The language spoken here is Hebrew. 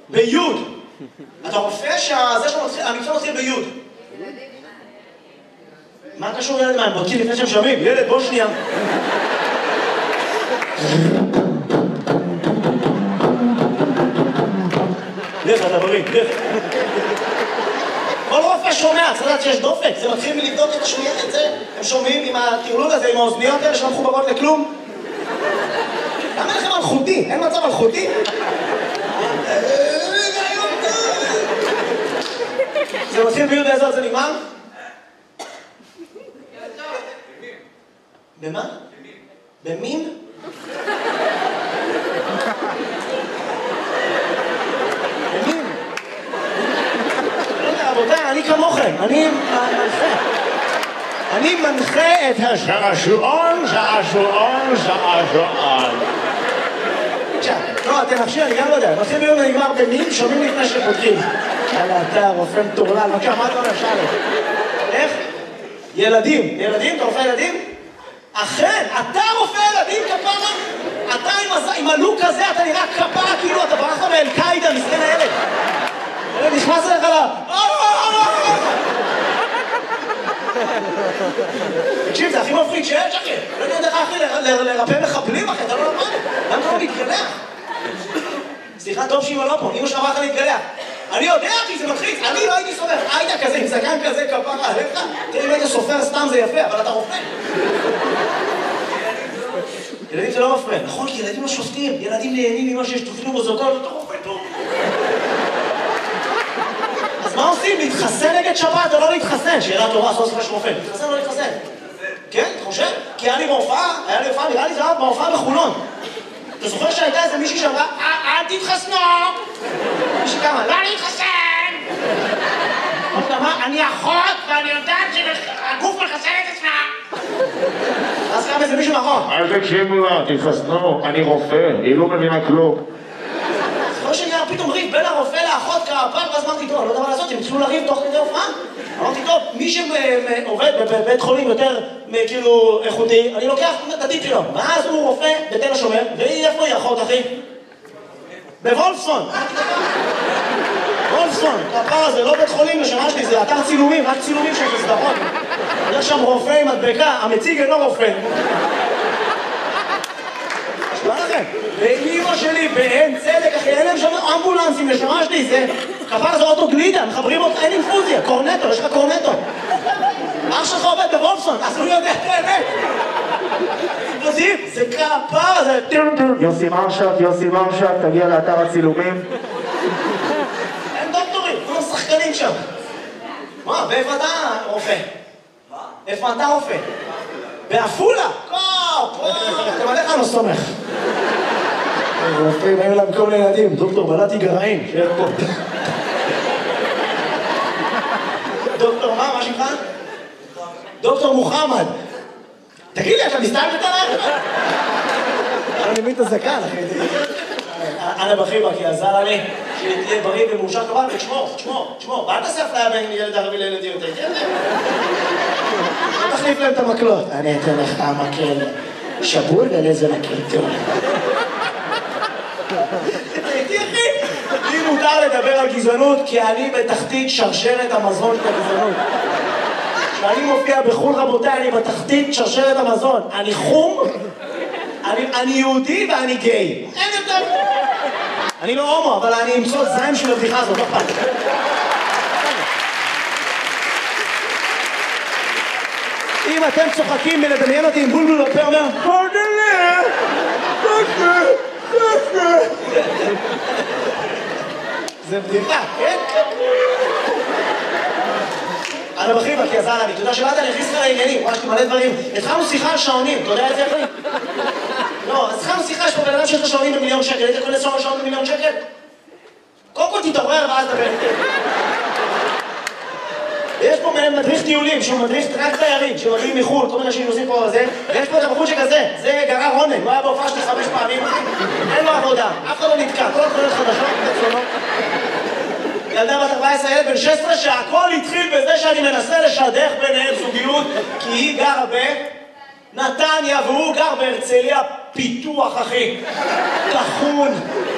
ביוד. אתה רופא שהמקצוע מתחיל ביוד. מה קשור ילד? מה, הם בודקים לפני שהם שומעים? ילד, בוא שנייה. לך, אתה בריא, לך. כל רופא שומע, צריך לדעת שיש דופק. זה מתחיל מלבדוק את השמיעה, את זה. הם שומעים עם הטרלול הזה, עם האוזניות האלה שלא מחוברות לכלום. למה לכם מלכותי? אין מצב מלכותי? זה מתחיל ביוד באיזו זה נגמר? במה? במין? במין? רבותיי, אני כמוכם, אני מנחה את השעשועון. לא, אתם נפשי, אני גם לא יודע. מתחיל ביום ונגמר במין, שומעים לפני שפותחים. יאללה, אתה רופא מטורלל, מה אתה אומר, שאלה? איך? ילדים. ילדים? אתה רופא ילדים? אכן, אתה רופא ילדים, כפרה? אתה עם הלוק הזה, אתה נראה כפרה, כאילו אתה ברחת מאל-קאידה, מסכן הילד. ילד נכנס אליך לה... תקשיב, זה הכי מפחיד שיש, אחי. לא יודע איך אחי לרפא מחבלים, אחי, אתה לא למד. למה אתה לא מתגלח? סליחה, טוב שאמא לא פה, אמא שאמרה לך להתגלח. אני יודע, אחי, זה מלחיץ. אני לא הייתי סופר. היית כזה, עם זקן כזה, כפרה עליך. תראה, אם היית סופר סתם זה יפה, אבל אתה רופא. ילדים זה לא מפריע. נכון, כי ילדים לא שופטים. ילדים נהנים ממה שיש תופנו בזאתות, אתה רופא טוב. אז מה עושים? להתחסן נגד שבת או לא להתחסן? שאלה טובה, סוף סוף יש רופא. להתחסן או לא להתחסן? כן, אתה חושב? כי היה לי בהופעה, נראה לי זה היה בהופעה בחולון. אתה זוכר שהייתה איזה מישהי שאמרה, אל תתחסנו! מישהי כמה, לא להתחסן! אני אחות ואני יודעת שהגוף מחסן את עצמה! אז קם איזה מישהו נכון. אל תקשיבו לה, תתחסנו, אני רופא, היא לא מבינה כלום. זוכר שנהיה פתאום ריב בין הרופא לאחות כפר, ואז אמרתי, טוב, לא יודע מה לעשות, הם התחילו לריב תוך כדי הופעה. אמרתי, טוב, מי שעובד בבית חולים יותר כאילו איכותי, אני לוקח את הטיפ שלו. ואז הוא רופא בתל השומר, והיא איפה היא אחות, אחי? בוולפסון. וולפסון, הפער הזה, לא בית חולים לשמה שלי, זה אתר צילומים, רק צילומים של סדרות. יש שם רופא עם מדבקה, המציג אינו רופא. שמה לכם? ואימא שלי בעין צדק, אחי, אין להם שם אמבולנסים לשמה שלי, זה... כפר זה אוטו גלידה, מחברים אותך, אין אינפוזיה, קורנטו, יש לך קורנטו. אח שלך עובד בוולפסון, אז הוא יודע את האמת. זה כפר, זה... יוסי מרשק, תגיע לאתר הצילומים. אין דוקטורים, כולם שחקנים שם. מה, ואיפה אתה רופא? מה? איפה אתה רופא? באפולה? אתם עליך לא סומך. רופאים, אין להם כל ילדים, דוקטור בלעתי גרעין, שיהיה פה. דוקטור מה שמך? דוקטור מוחמד. תגיד לי, אתה מסתלבט עליי? אני מבין את הזקן, אחי. אנה בחיבה, כי עזר לי שתהיה בריא ומאושר כבל, ותשמור. ואל תעשה אפליה בין ילד ערבי לילדים, אתה איתי על זה? תחליף להם את המקלות. אני אתן לך המקל שבול ולזה מקל טוב. איתי, אחי? לי מותר לדבר על גזענות, כי אני בתחתית שרשרת המזון של הגזענות. כשאני מופיע בחול, רבותיי, אני בתחתית שרשרת המזון. אני חום, אני יהודי ואני גיי. אין יותר. אני לא הומו, אבל אני אמצוא זיים של הבדיחה הזאת, לא פעם. אם אתם צוחקים מלדמיין אותי עם בולבול בפה, אומר, פרדלה, זה בדיחה, כן? אנה בחיבה, כי עזר לי, אתה יודע שבאת אני הכניס לך לעניינים, ממש מלא דברים. התחלנו שיחה על שעונים, אתה יודע את זה אחי? לא, אז התחלנו שיחה, יש פה בן אדם שיש לו שעונים ב1,000,000 שקל, היית קונה שעון ב1,000,000 שקל? קודם כל תתעורר ואז דבר איתי. ויש פה מדריך טיולים, שהוא מדריך רק תיירים, שמגיעים מחו"ל, כל מיני אנשים נוסעים פה וזה, ויש פה את הבחור שכזה, זה גרר רונן, הוא היה בהופעה שלי 5 פעמים, אין לו עבודה, אף אחד לא נתקע, כל התחולות חדשות, בצלונות. ילדה בת 14, ילד בן 16, שהכל התחיל בזה שאני מנסה לשדך ביניהם זוגיות, כי היא גרה בנתניה והוא גר בהרצליה פיתוח, אחי. תחון,